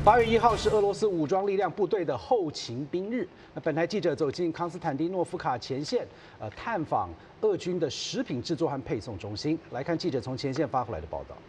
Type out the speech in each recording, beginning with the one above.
8月1号是俄罗斯武装力量部队的后勤兵日。本台记者走进康斯坦丁诺夫卡前线，探访俄军的食品制作和配送中心，来看记者从前线发回来的报道。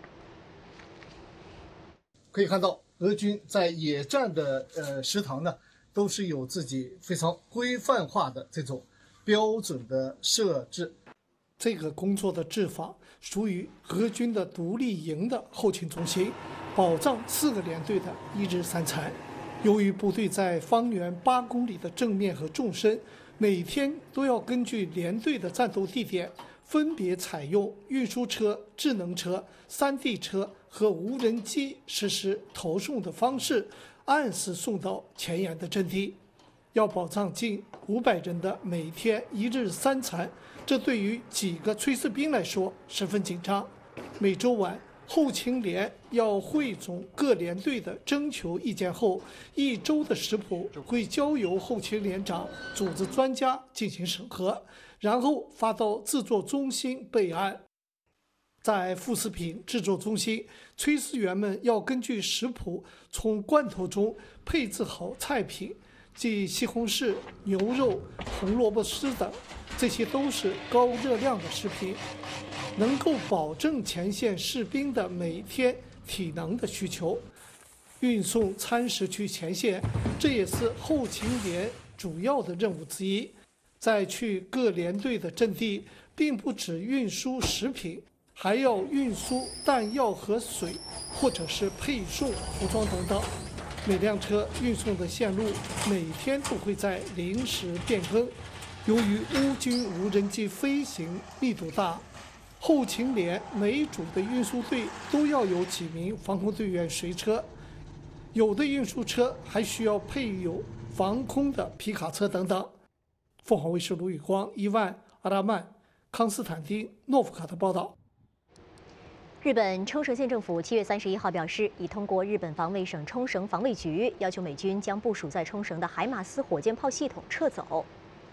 可以看到，俄军在野战的食堂呢，都是有自己非常规范化的这种标准的设置。这个工作的制法属于俄军的独立营的后勤中心，保障4个连队的1日3餐。由于部队在方圆8公里的正面和纵深，每天都要根据连队的战斗地点，分别采用运输车、智能车、3D 车和无人机实施投送的方式，按时送到前沿的阵地。要保障近500人的每天1日3餐，这对于几个炊事兵来说十分紧张。每周晚，后勤连要汇总各连队的征求意见后，1周的食谱会交由后勤连长组织专家进行审核，然后发到制作中心备案。在副食品制作中心，炊事员们要根据食谱从罐头中配置好菜品，即西红柿、牛肉、红萝卜丝等，这些都是高热量的食品，能够保证前线士兵的每天体能的需求。运送餐食去前线，这也是后勤连主要的任务之一。在去各连队的阵地，并不只运输食品，还要运输弹药和水，或者是配送服装等等。每辆车运送的线路每天都会在临时变更。由于乌军无人机飞行密度大，后勤连每组的运输队都要有几名防空队员随车，有的运输车还需要配有防空的皮卡车等等。凤凰卫视卢宇光、伊万、阿拉曼、康斯坦丁、诺夫卡的报道。 日本冲绳县政府7月31号表示，已通过日本防卫省冲绳防卫局，要求美军将部署在冲绳的海马斯火箭炮系统撤走。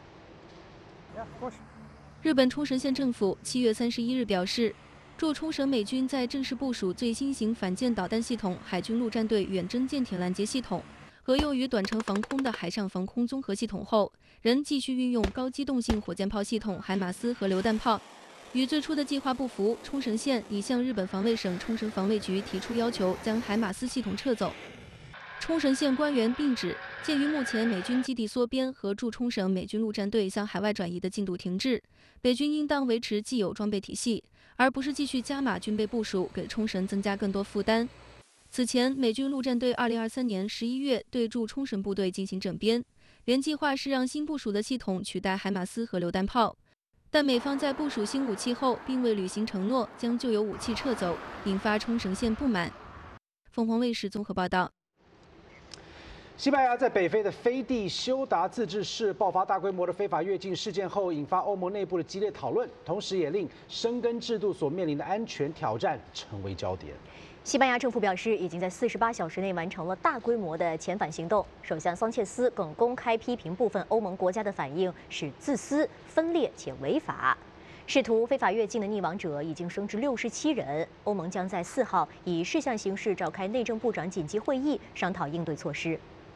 日本冲绳县政府7月31日表示，驻冲绳美军在正式部署最新型反舰导弹系统海军陆战队远征舰艇拦截系统和用于短程防空的海上防空综合系统后，仍继续运用高机动性火箭炮系统海马斯和榴弹炮。与最初的计划不符，冲绳县已向日本防卫省冲绳防卫局提出要求，将海马斯系统撤走。冲绳县官员并指，鉴于目前美军基地缩编和驻冲绳美军陆战队向海外转移的进度停滞，北军应当维持既有装备体系，而不是继续加码军备部署，给冲绳增加更多负担。此前，美军陆战队2023年11月对驻冲绳部队进行整编，原计划是让新部署的系统取代海马斯和榴弹炮。但美方在部署新武器后，并未履行承诺，将旧有武器撤走，引发冲绳县不满。凤凰卫视综合报道。 西班牙在北非的飞地休达自治市爆发大规模的非法越境事件后，引发欧盟内部的激烈讨论，同时也令申根制度所面临的安全挑战成为焦点。 西班牙政府表示，已经在48小时内完成了大规模的遣返行动。首相桑切斯更公开批评部分欧盟国家的反应是自私、分裂且违法。试图非法越境的溺亡者已经升至67人。欧盟将在4号以事项形式召开内政部长紧急会议，商讨应对措施。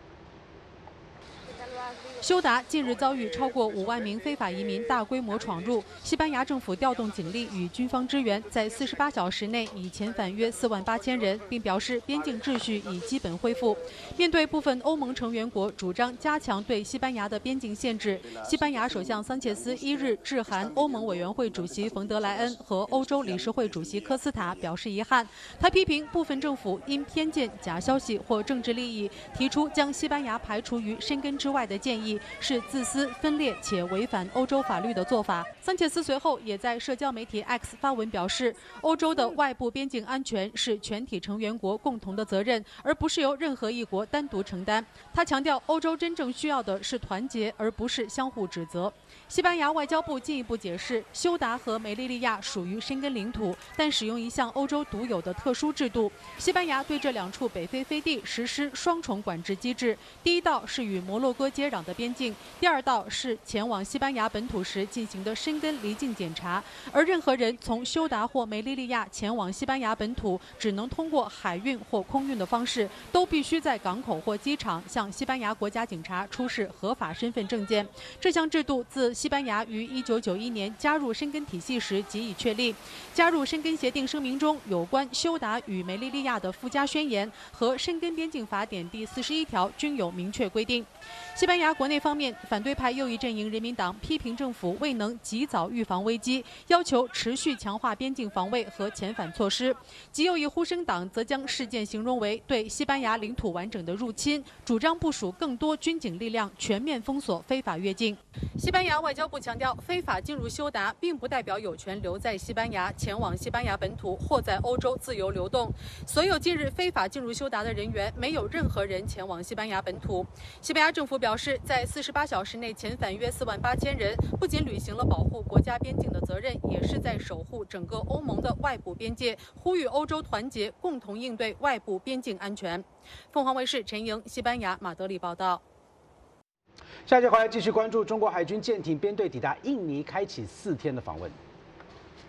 休达近日遭遇超过5万名非法移民大规模闯入，西班牙政府调动警力与军方支援，在48小时内已遣返约48000人，并表示边境秩序已基本恢复。面对部分欧盟成员国主张加强对西班牙的边境限制，西班牙首相桑切斯1日致函欧盟委员会主席冯德莱恩和欧洲理事会主席科斯塔，表示遗憾。他批评部分政府因偏见、假消息或政治利益，提出将西班牙排除于申根之外的建议，是自私、分裂且违反欧洲法律的做法。桑切斯随后也在社交媒体 X 发文表示，欧洲的外部边境安全是全体成员国共同的责任，而不是由任何一国单独承担。他强调，欧洲真正需要的是团结，而不是相互指责。西班牙外交部进一步解释，休达和梅利利亚属于申根领土，但使用一项欧洲独有的特殊制度。西班牙对这2处北非飞地实施双重管制机制，第一道是与摩洛哥接壤的边境；第二道是前往西班牙本土时进行的申根离境检查。而任何人从休达或梅利利亚前往西班牙本土，只能通过海运或空运的方式，都必须在港口或机场向西班牙国家警察出示合法身份证件。这项制度自西班牙于1991年加入申根体系时即已确立。加入申根协定声明中有关休达与梅利利亚的附加宣言和申根边境法典第41条均有明确规定。西班牙国内方面，反对派右翼阵营人民党批评政府未能及早预防危机，要求持续强化边境防卫和遣返措施。极右翼呼声党则将事件形容为对西班牙领土完整的入侵，主张部署更多军警力量，全面封锁非法越境。西班牙外交部强调，非法进入休达并不代表有权留在西班牙，前往西班牙本土或在欧洲自由流动。所有近日非法进入休达的人员，没有任何人前往西班牙本土。西班牙政府表示，在48小时内遣返约48000人，不仅履行了保护国家边境的责任，也是在守护整个欧盟的外部边界，呼吁欧洲团结，共同应对外部边境安全。凤凰卫视陈莹，西班牙马德里报道。 下节回来继续关注中国海军舰艇编队抵达印尼，开启4天的访问。